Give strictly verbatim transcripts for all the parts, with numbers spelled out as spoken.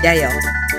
加油！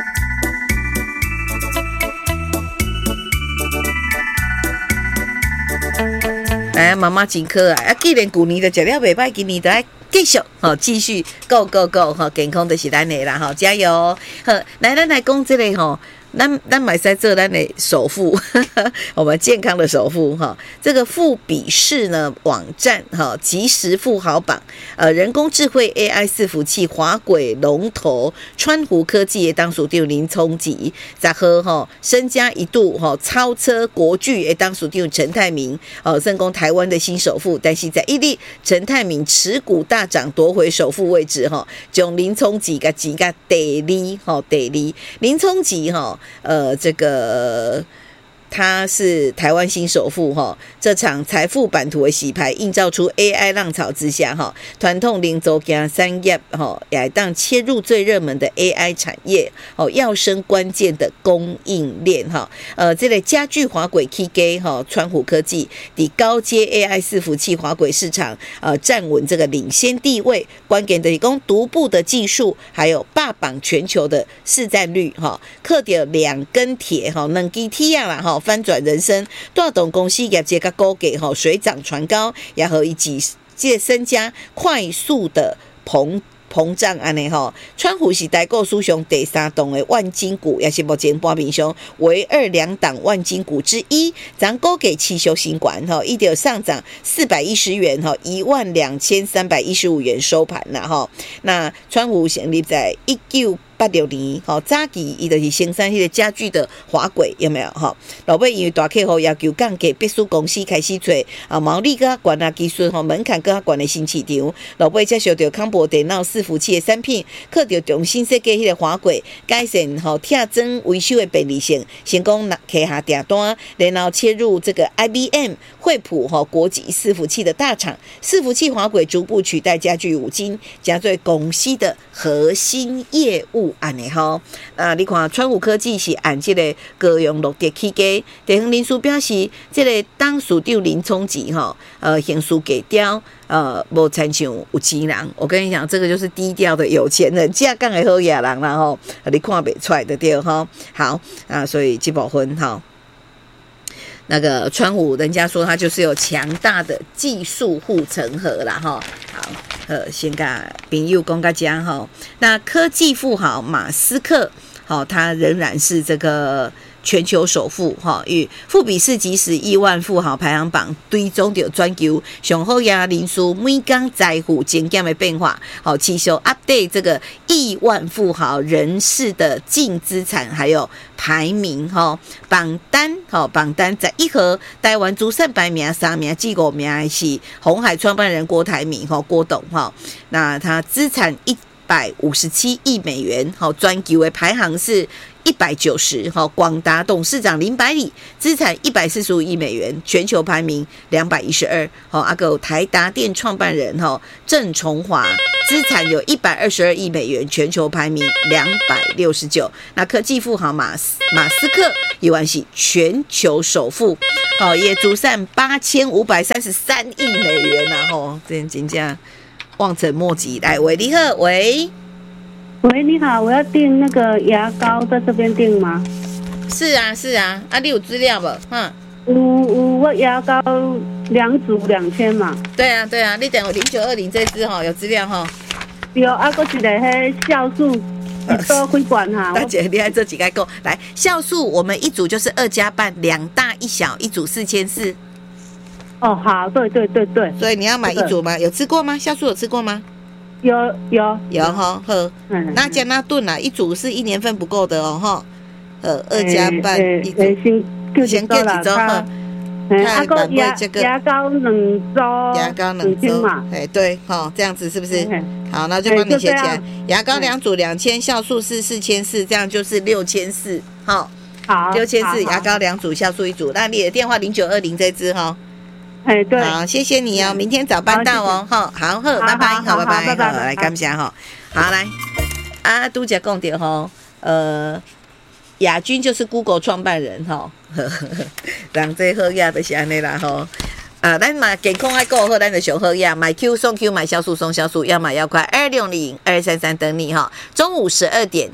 来，妈妈真可爱啊！既然去年就食了袂歹，今年就爱继续吼，继续 go go go 吼，健康就是咱的啦吼，加油！好，来，咱来讲这个吼。咱咱买在做咱的首富，我们健康的首富哈。这个富比士呢网站哈，即时富豪榜，呃，人工智慧 A I 伺服器滑轨龙头川湖科技的当属长林聪吉，然后哈身家一度哈超车国巨的当属长陈泰明，哦，成功台湾的新首富，但是在一例陈泰明持股大涨夺回首富位置哈，将林聪吉个几个第二哈第二林聪吉哈。呃，这个他是台湾新首富哈，这场财富版图的洗牌，映照出 A I 浪潮之下哈，团统零轴加三业哈，也当切入最热门的 A I 产业哦，要升关键的供应链哈。呃，这类家具滑轨 K G 哈，川湖科技的高阶 A I 伺服器滑轨市场呃站稳这个领先地位，关键的提供独步的技术，还有霸榜全球的市占率哈，刻掉两根铁哈，两支铁啊啦哈。翻转人生，带动公司业绩甲股价吼水涨船高，也和以及这身家快速的膨膨胀安尼吼。川湖是台股史上第三档的万金股，也是目前盘面上唯二两档万金股之一。咱股价持续新高吼，一直上涨四百一十元吼，一万两千三百一十五元收盘啦吼。那川湖成立在一九八六年，吼早期伊就是生产迄个家具的滑轨，有没有？吼，老尾因为大客户要求降价，必须公司开始找啊毛利更较悬啊，技术吼门槛更较悬的新市场。老尾接受到康博电脑伺服器的产品，靠着重新设计迄个滑轨，改善吼贴增维修的便利性，成功拿下下订单，然后切入这个 I B M、惠普吼国际伺服器的大厂，伺服器滑轨逐步取代家具五金，加做公司的核心业务。安尼吼，啊，你看川湖科技是按这个高用落地起家，地方人士表示，这个当属长林聪吉吼，呃，行事低调，呃，无参像有钱人。我跟你讲，这个就是低调的有钱人，架杠的好野人啦吼，你看不出来的对吼。好啊，所以这部分哈。那个川湖，人家说他就是有强大的技术护城河啦，哈。好，呃，先跟朋友讲个讲哈。那科技富豪马斯克，好，他仍然是这个全球首富哈，与富比士即时亿万富豪排行榜追踪着全球上好呀人数每天财富增减的变化，好，持续 update 这个亿万富豪人士的净资产还有排名哈榜单，好榜单在一盒台湾主善排名三名第五名是鸿海创办人郭台铭哈郭董哈，那他资产一百五十七亿美元，好全球的排行是一百九十，好，广达董事长林百里资产一百四十五亿美元，全球排名两百一十二。好，阿个台达电创办人哈郑崇华资产有一百二十二亿美元，全球排名两百六十九。那科技富豪马斯马斯克也完是全球首富，好，也主散八千五百三十三亿美元呐，吼，真真正望尘莫及。来，喂，你好，喂。 喂，你好，我要订那个牙膏，在这边订吗？ 是啊，是啊，啊，你有资料不？哈， 有有，我牙膏两组两千嘛。 对啊，对啊，你等我零九二零这支哈，有资料哈。 有啊，还有一个迄酵素，一多几罐哈。 大姐，你爱这几个够来酵素，我们一组就是二加半，两大一小，一组四千四。 哦，好，对对对对。 所以你要买一组吗？有吃过吗？酵素有吃过吗？ 有有有哈呵，嗯，那加那炖啦，一组是一年份不够的哦哈，呃，二加半一组，先过几周哈， 看版位这个牙膏两周， 牙膏两周嘛，哎对，好这样子是不是？好，那就帮你写起来，牙膏两组两千，酵素是四千四，这样就是六千四，好， 好， 六千四，牙膏两组，酵素一组，那你的电话零九二零这支哈。 哎，对， 好，谢谢你哦，明天早班到哦，哈，好，好，拜拜，好，拜拜，好，来，感谢哈，好，来，啊，拄则讲到吼，呃，亚军就是 Google 创办人哈，人这好嘢就是安尼啦吼，啊，咱嘛健康爱顾好，咱就上好嘢，买 Q 送 Q， 买酵素送酵素，要买要快，二六零二三三等你哈，中午十二点哈。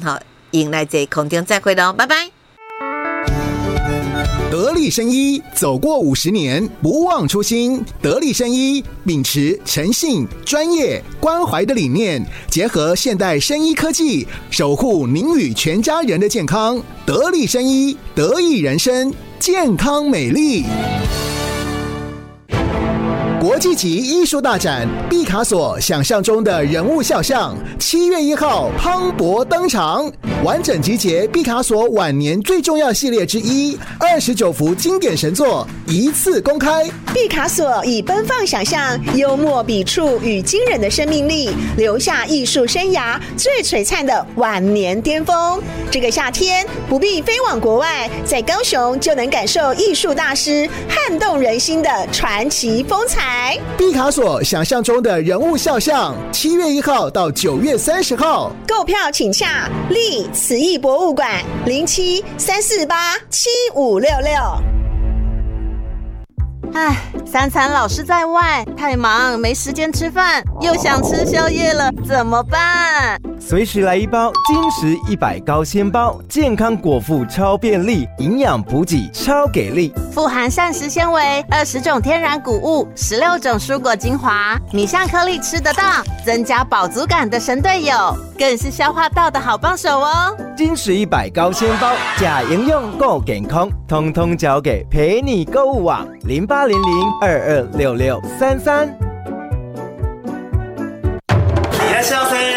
迎来这空中再会喽，拜拜。 得力生医走过五十年，不忘初心。得力生医秉持诚信、专业、关怀的理念，结合现代生医科技，守护您与全家人的健康。得力生医，得益人生，健康美丽。国际级艺术大展毕卡索想象中的人物肖像，七月一号磅礴登场，完整集结毕卡索晚年最重要系列之一，二十九幅经典神作一次公开。 毕卡索以奔放想象、幽默笔触与惊人的生命力，留下艺术生涯最璀璨的晚年巅峰。这个夏天不必飞往国外，在高雄就能感受艺术大师撼动人心的传奇风采。 毕卡索想象中的人物肖像，七月一号到九月三十号， 购票请洽立慈艺博物馆零七三四八七五六六。 唉，三餐老是在外，太忙没时间吃饭，又想吃宵夜了，怎么办？ 随时来一包金石一百高纤包，健康果腹超便利，营养补给超给力， 富含膳食纤维、二十种天然谷物、十六种蔬果精华，米香颗粒吃得到，增加饱足感的神队友，更是消化道的好帮手哦。 金石一百高纤包，假营养够健康，通通交给陪你购物网零八零零二二六六三三。 いらっしゃいませ。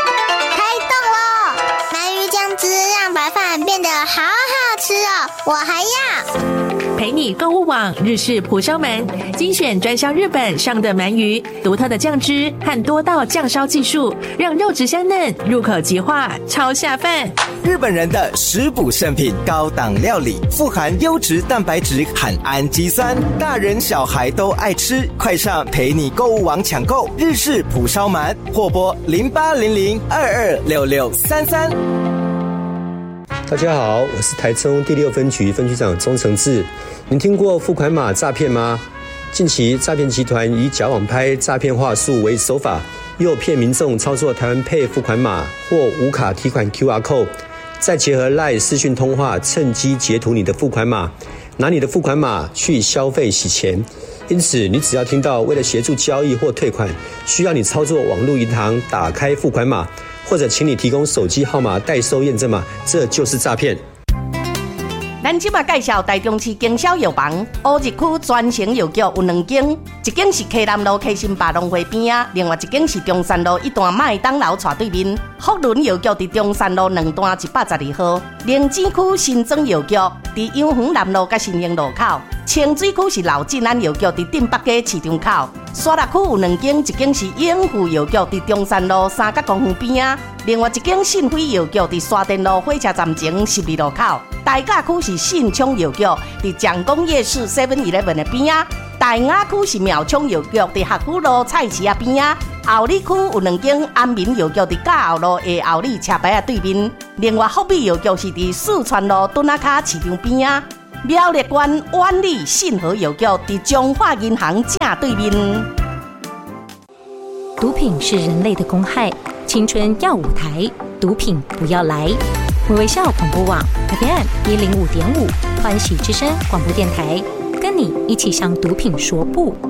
让白饭变得好好吃哦，我还要。 陪你购物网日式蒲烧鳗，精选专销日本上的鳗鱼，独特的酱汁和多道酱烧技术，让肉质香嫩，入口即化，超下饭。 日本人的食补圣品，高档料理，富含优质蛋白质和氨基酸，大人小孩都爱吃。快上陪你购物网抢购日式蒲烧鳗，或拨零八零零二二六六三三。 大家好，我是台中第六分局分局长钟承志。您听过付款码诈骗吗？近期诈骗集团以假网拍、诈骗话术为手法，诱骗民众操作台湾 Pay 付款码或无卡提款 Q R code， 再结合 LINE 视讯通话，趁机截图你的付款码，拿你的付款码去消费洗钱。因此，你只要听到为了协助交易或退款，需要你操作网络银行打开付款码，或者请你提供手机号码代收验证码，这就是诈骗。 咱即马介绍台中市经销药房，乌日区专营药局有两间，一间是溪南路溪新百农会边啊，另外一间是中山路一段麦当劳斜对面。福伦药局伫中山路两段一百十二号，灵芝区新庄药局伫永恒南路甲新兴路口，清水区是老进安药局伫镇北街市场口。沙鹿区有两间，一间是永富药局伫中山路三角公园边啊，另外一间信辉药局伫沙田路火车站前十二路口。大甲区是信昌药局伫蒋公夜市 seven eleven 的边啊，大雅区是苗昌药局伫学府路菜市啊边啊，后里区有两间安民药局伫甲后路的后里车牌啊对面，另外福美药局是伫四川路墩仔卡市场边啊。苗栗县万里信和药局伫中华银行正对面。 毒品是人类的公害，青春要舞台，毒品不要来。微微笑广播网 F M 一零五点五，欢喜之声广播电台，跟你一起向毒品说不。